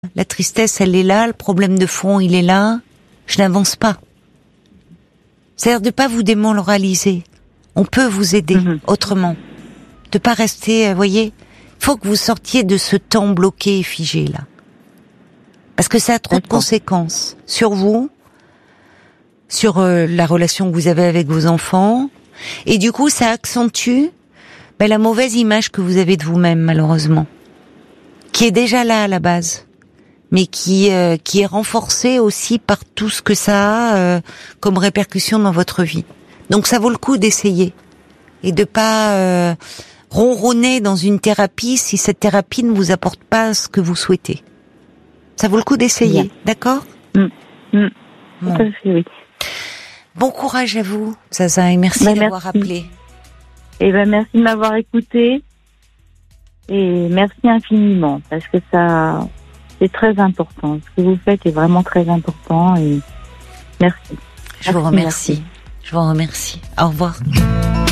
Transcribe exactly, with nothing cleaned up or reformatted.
La tristesse, elle est là, le problème de fond, il est là. Je n'avance pas. C'est-à-dire de pas vous démoraliser. On peut vous aider mmh. autrement. De pas rester, vous voyez, il faut que vous sortiez de ce temps bloqué et figé là. Parce que ça a trop de conséquences sur vous, sur euh, la relation que vous avez avec vos enfants, et du coup ça accentue ben, la mauvaise image que vous avez de vous-même malheureusement, qui est déjà là à la base, mais qui euh, qui est renforcée aussi par tout ce que ça a euh, comme répercussion dans votre vie. Donc ça vaut le coup d'essayer et de pas euh, ronronner dans une thérapie si cette thérapie ne vous apporte pas ce que vous souhaitez. Ça vaut le coup d'essayer, bien. D'accord ? mmh. Mmh. Bon. Tout à fait, oui. Bon courage à vous, Zaza, et merci bah, d'avoir merci. appelé. Et ben merci de m'avoir écouté et merci infiniment parce que ça c'est très important. Ce que vous faites est vraiment très important et merci. Je merci, vous remercie. Merci. Je vous remercie. Au revoir.